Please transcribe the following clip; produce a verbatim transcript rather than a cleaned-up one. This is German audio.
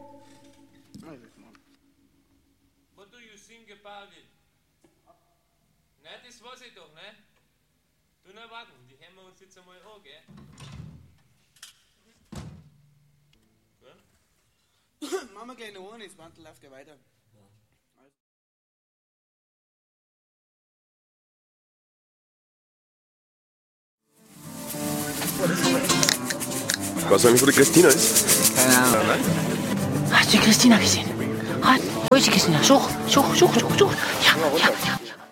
What do you think about it? Na, das weiß ich doch, ne? Du nur warten, die hören wir uns jetzt einmal an, gell? Ja? Machen wir gleich noch einen, das Mantel läuft ja weiter. Weißt du eigentlich, wo die Christina ist? Keine Ahnung. Nein? Hast du die Christina gesehen? Wo ist die Christina? Such, such, such, such, such. Ja, ja, ja.